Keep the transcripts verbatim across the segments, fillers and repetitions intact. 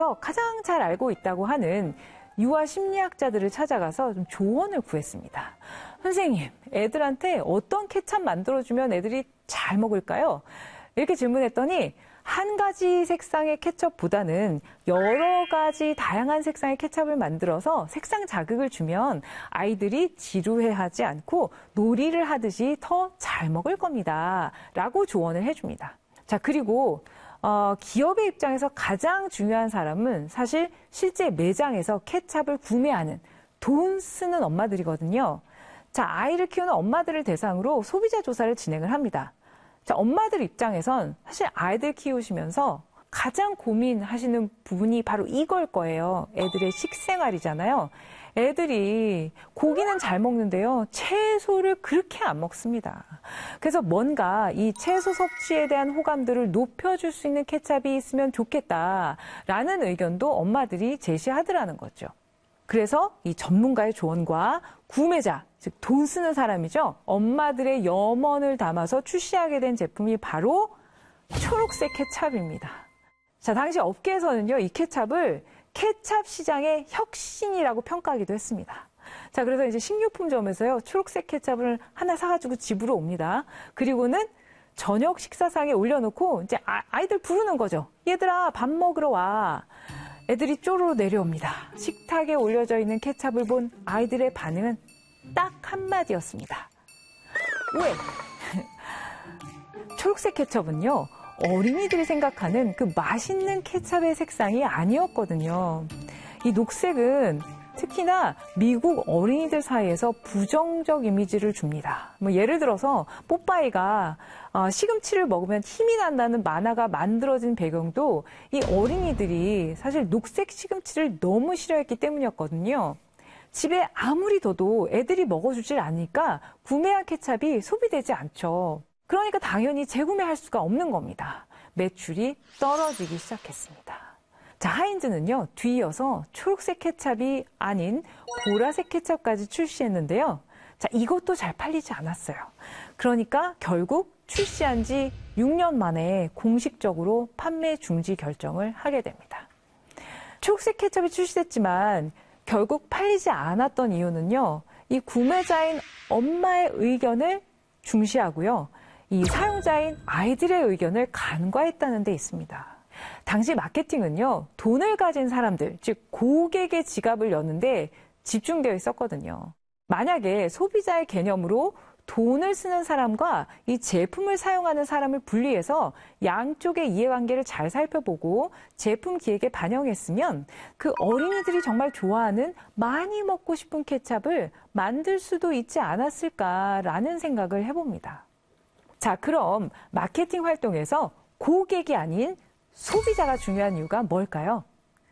가장 잘 알고 있다고 하는 유아 심리학자들을 찾아가서 좀 조언을 구했습니다. 선생님, 애들한테 어떤 케찹 만들어주면 애들이 잘 먹을까요? 이렇게 질문했더니 한 가지 색상의 케첩보다는 여러 가지 다양한 색상의 케첩을 만들어서 색상 자극을 주면 아이들이 지루해하지 않고 놀이를 하듯이 더 잘 먹을 겁니다. 라고 조언을 해줍니다. 자, 그리고 어, 기업의 입장에서 가장 중요한 사람은 사실 실제 매장에서 케찹을 구매하는 돈 쓰는 엄마들이거든요. 자, 아이를 키우는 엄마들을 대상으로 소비자 조사를 진행을 합니다. 자, 엄마들 입장에선 사실 아이들 키우시면서 가장 고민하시는 부분이 바로 이걸 거예요. 애들의 식생활이잖아요. 애들이 고기는 잘 먹는데요. 채소를 그렇게 안 먹습니다. 그래서 뭔가 이 채소 섭취에 대한 호감도를 높여줄 수 있는 케찹이 있으면 좋겠다라는 의견도 엄마들이 제시하더라는 거죠. 그래서 이 전문가의 조언과 구매자, 즉 돈 쓰는 사람이죠. 엄마들의 염원을 담아서 출시하게 된 제품이 바로 초록색 케찹입니다. 자, 당시 업계에서는요, 이 케찹을 케찹 시장의 혁신이라고 평가하기도 했습니다. 자, 그래서 이제 식료품점에서요, 초록색 케찹을 하나 사가지고 집으로 옵니다. 그리고는 저녁 식사상에 올려놓고 이제 아이들 부르는 거죠. 얘들아, 밥 먹으러 와. 애들이 쪼르르 내려옵니다. 식탁에 올려져 있는 케찹을 본 아이들의 반응은 딱 한마디였습니다. 왜? 초록색 케첩은요, 어린이들이 생각하는 그 맛있는 케첩의 색상이 아니었거든요. 이 녹색은 특히나 미국 어린이들 사이에서 부정적 이미지를 줍니다. 뭐 예를 들어서 뽀빠이가 시금치를 먹으면 힘이 난다는 만화가 만들어진 배경도 이 어린이들이 사실 녹색 시금치를 너무 싫어했기 때문이었거든요. 집에 아무리 둬도 애들이 먹어주질 않으니까 구매한 케찹이 소비되지 않죠. 그러니까 당연히 재구매할 수가 없는 겁니다. 매출이 떨어지기 시작했습니다. 자, 하인즈는요, 뒤이어서 초록색 케찹이 아닌 보라색 케찹까지 출시했는데요. 자, 이것도 잘 팔리지 않았어요. 그러니까 결국 출시한 지 육 년 만에 공식적으로 판매 중지 결정을 하게 됩니다. 초록색 케찹이 출시됐지만 결국 팔리지 않았던 이유는요, 이 구매자인 엄마의 의견을 중시하고요, 이 사용자인 아이들의 의견을 간과했다는 데 있습니다. 당시 마케팅은요, 돈을 가진 사람들, 즉 고객의 지갑을 여는데 집중되어 있었거든요. 만약에 소비자의 개념으로 돈을 쓰는 사람과 이 제품을 사용하는 사람을 분리해서 양쪽의 이해관계를 잘 살펴보고 제품 기획에 반영했으면 그 어린이들이 정말 좋아하는 많이 먹고 싶은 케찹을 만들 수도 있지 않았을까라는 생각을 해봅니다. 자, 그럼 마케팅 활동에서 고객이 아닌 소비자가 중요한 이유가 뭘까요?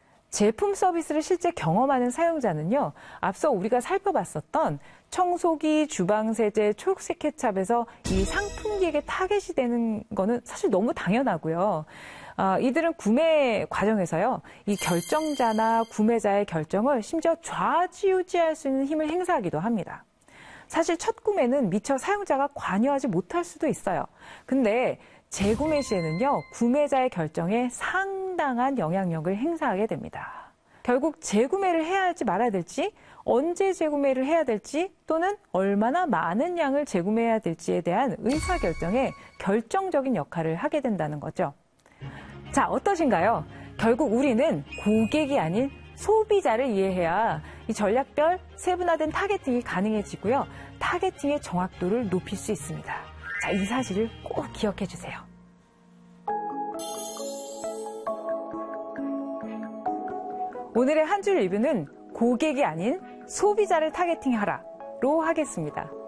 제품 서비스를 실제 경험하는 사용자는요, 앞서 우리가 살펴봤었던 청소기, 주방세제, 초록색 케찹에서 이 상품 기획에 타겟이 되는 거는 사실 너무 당연하고요. 어, 이들은 구매 과정에서요, 이 결정자나 구매자의 결정을 심지어 좌지우지할 수 있는 힘을 행사하기도 합니다. 사실 첫 구매는 미처 사용자가 관여하지 못할 수도 있어요. 근데 재구매 시에는요, 구매자의 결정에 상당한 영향력을 행사하게 됩니다. 결국 재구매를 해야 할지 말아야 될지, 언제 재구매를 해야 될지, 또는 얼마나 많은 양을 재구매해야 될지에 대한 의사결정에 결정적인 역할을 하게 된다는 거죠. 자, 어떠신가요? 결국 우리는 고객이 아닌 소비자를 이해해야 이 전략별 세분화된 타겟팅이 가능해지고요, 타겟팅의 정확도를 높일 수 있습니다. 자, 이 사실을 꼭 기억해 주세요. 오늘의 한 줄 리뷰는 고객이 아닌 소비자를 타겟팅하라로 하겠습니다.